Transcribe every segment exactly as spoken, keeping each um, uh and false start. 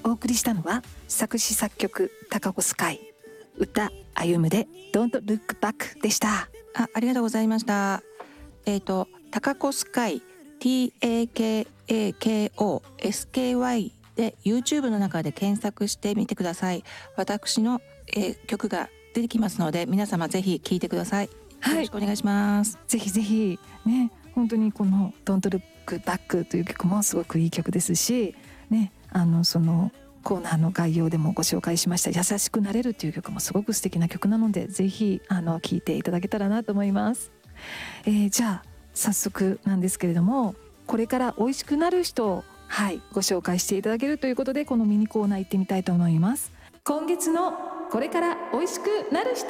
お送りしたのは作詞作曲高子スカイ、歌歩夢で Don't Look Back でした。 あ、ありがとうございました。えっ、ー、と高子スカイ ティーエーケーエーケーオーエスケーワイ で YouTube の中で検索してみてください。私の、えー、曲が出てきますので、皆様ぜひ聴いてください。よろしくお願いします。 ぜひぜひね、本当にこの Don't Look Back という曲もすごくいい曲ですしね、あのそのコーナーの概要でもご紹介しました優しくなれるという曲もすごく素敵な曲なので、ぜひあの聴いていただけたらなと思います。えー、じゃあ早速なんですけれども、これから美味しくなる人を、はい、ご紹介していただけるということで、このミニコーナー行ってみたいと思います。今月のこれから美味しくなる人。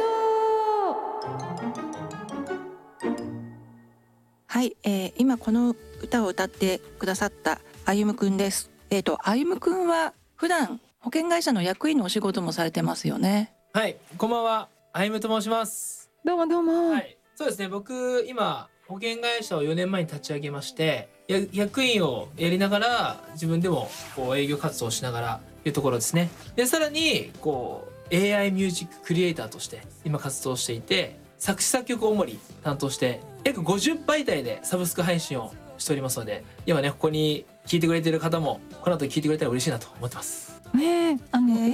はい、えー、今この歌を歌ってくださった歩夢くんです。えっ、ー、と歩夢くんは普段保険会社の役員のお仕事もされてますよね。 はい、こんばんは、歩夢と申します。 どうもどうも。 はい、そうですね、僕今保険会社をよねんまえに立ち上げまして、や役員をやりながら自分でもこう営業活動をしながらというところですね。でさらにこう エーアイ ミュージッククリエイターとして今活動していて、作詞作曲を主に担当して約ごじゅう媒体でサブスク配信をしておりますので、今ねここに聞いてくれている方もこの後聞いてくれたら嬉しいなと思ってます。 ねえ、あの、えー